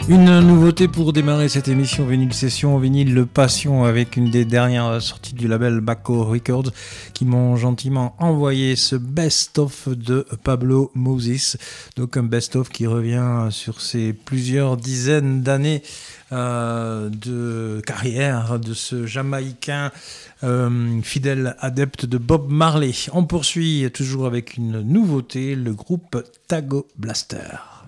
Une nouveauté pour démarrer cette émission Vinyl Session, Vinyl Le Passion, avec une des dernières sorties du label Baco Records qui m'ont gentiment envoyé ce best-of de Pablo Moses. Donc un best-of qui revient sur ces plusieurs dizaines d'années de carrière de ce Jamaïcain fidèle adepte de Bob Marley. On poursuit toujours avec une nouveauté, le groupe Tago Blaster.